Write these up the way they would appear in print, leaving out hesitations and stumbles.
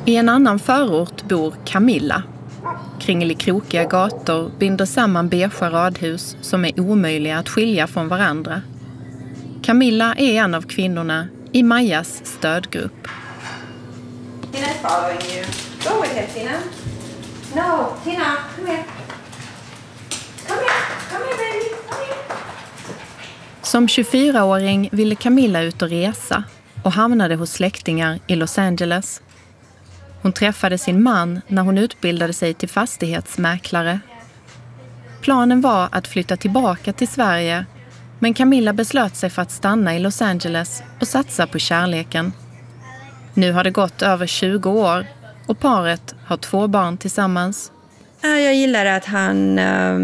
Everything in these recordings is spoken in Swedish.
I en annan förort bor Camilla. Kringelikrokiga gator binder samman beige radhus som är omöjliga att skilja från varandra. Camilla är en av kvinnorna i Majas stödgrupp. Tina is following you. Go with him, Tina. No, Tina, come here. Come here, baby, come here. Som 24-åring ville Camilla ut och resa och hamnade hos släktingar i Los Angeles. Hon träffade sin man när hon utbildade sig till fastighetsmäklare. Planen var att flytta tillbaka till Sverige, men Camilla beslöt sig för att stanna i Los Angeles och satsa på kärleken. Nu har det gått över 20 år och paret har 2 barn tillsammans. Jag gillar att han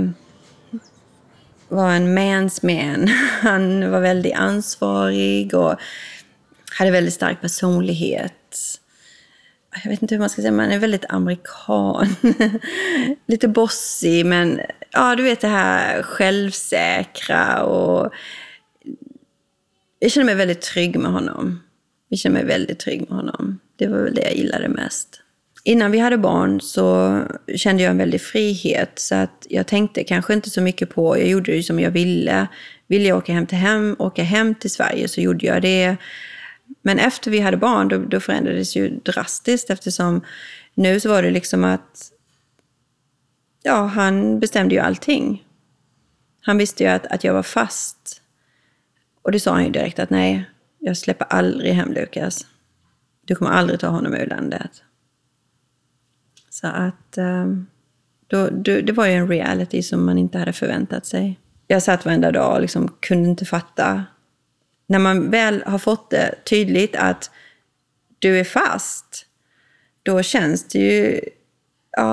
var en man's man. Han var väldigt ansvarig och hade väldigt stark personlighet. Jag vet inte hur man ska säga, man är väldigt amerikan. Lite bossig, men ja, du vet det här självsäkra, och jag känner mig väldigt trygg med honom. Det var väl det jag gillade mest. Innan vi hade barn så kände jag en väldig frihet, så att jag tänkte kanske inte så mycket på, jag gjorde det som jag ville. Ville jag åka hem till Sverige så gjorde jag det. Men efter vi hade barn då förändrades ju drastiskt, eftersom nu så var det liksom att han bestämde ju allting. Han visste ju att jag var fast. Och det sa han ju direkt att nej, jag släpper aldrig hem Lukas. Du kommer aldrig ta honom ur landet. Så att det var ju en reality som man inte hade förväntat sig. Jag satt varenda dag och liksom kunde inte fatta. När man väl har fått det tydligt att du är fast, då känns det ju